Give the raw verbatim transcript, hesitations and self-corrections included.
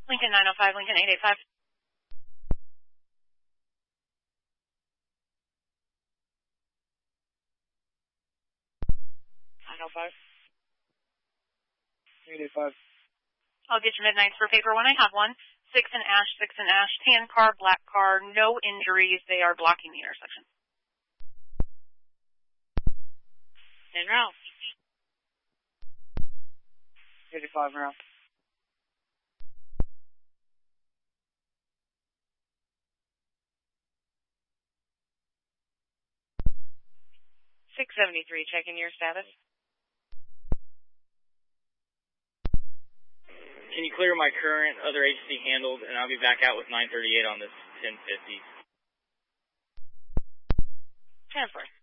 Lincoln nine oh five, Lincoln eight eight five. nine oh five. eight eight five. I'll get you midnights for paper when I have one. Six in Ash, six in Ash, tan car, black car, no injuries. They are blocking the intersection. En route. eighty-five route. six seventy-three, checking your status. Can you clear my current other agency handled, and I'll be back out with nine thirty-eight on this ten fifty. ten four.